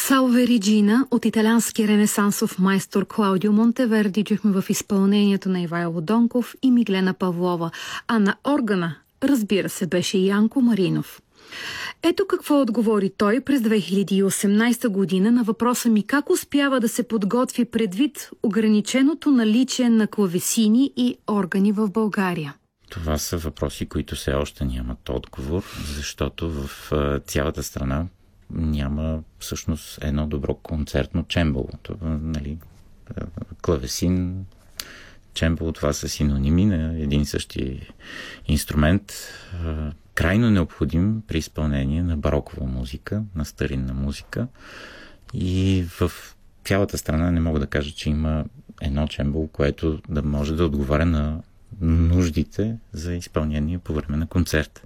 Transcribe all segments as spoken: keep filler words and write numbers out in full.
Салве Реджина от италиански ренесансов майстор Клаудио Монтеверди чухме в изпълнението на Ивайло Донков и Миглена Павлова, а на органа, разбира се, беше Янко Маринов. Ето какво отговори той през две хиляди и осемнадесета година на въпроса ми как успява да се подготви предвид ограниченото наличие на клавесини и органи в България. Това са въпроси, които все още нямат отговор, защото в цялата страна няма всъщност едно добро концертно чембало. Това, нали, клавесин, чембало, това са синоними на един и същи инструмент, крайно необходим при изпълнение на барокова музика, на старинна музика. И в цялата страна не мога да кажа, че има едно чембало, което да може да отговаря на нуждите за изпълнение по време на концерт.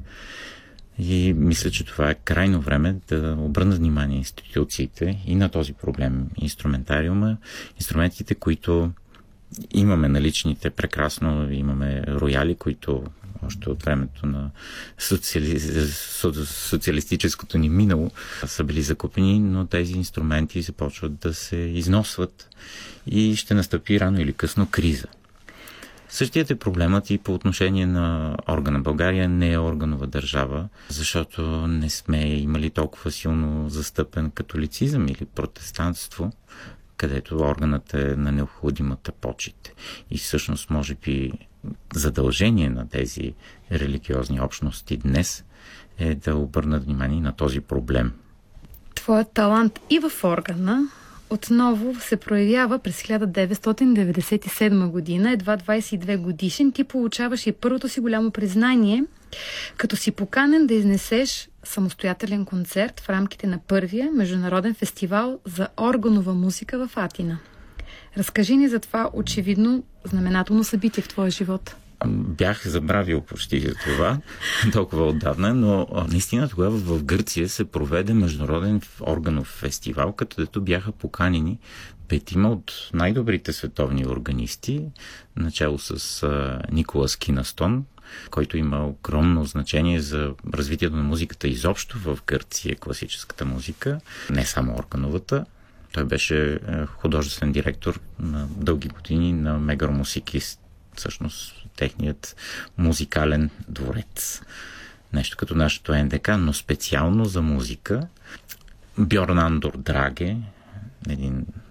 И мисля, че това е крайно време да обърнат внимание институциите и на този проблем. Инструментариума, инструментите, които имаме наличните, прекрасно имаме рояли, които още от времето на социали... социалистическото ни минало са били закупени, но тези инструменти започват да се износват и ще настъпи рано или късно криза. Същият е проблемът и по отношение на органа. България не е органова държава, защото не сме имали толкова силно застъпен католицизъм или протестантство, където органът е на необходимата почит. И всъщност, може би, задължение на тези религиозни общности днес е да обърнат внимание на този проблем. Твоят талант и в органа отново се проявява през хиляда деветстотин деветдесет и седма година, едва двадесет и две годишен. Ти получаваш и първото си голямо признание, като си поканен да изнесеш самостоятелен концерт в рамките на първия международен фестивал за органова музика в Атина. Разкажи ни за това очевидно знаменателно събитие в твоя живот. Бях забравил почти за това толкова отдавна, но наистина тогава в Гърция се проведе международен органов фестивал, където бяха поканени петима от най-добрите световни органисти, начало с Николас Кинастон, който има огромно значение за развитието на музиката изобщо в Гърция, класическата музика, не само органовата. Той беше художествен директор на дълги години на Мегаромусикис, всъщност техният музикален дворец. Нещо като нашето Ен Де Ка, но специално за музика. Бьорн Андор Драге, един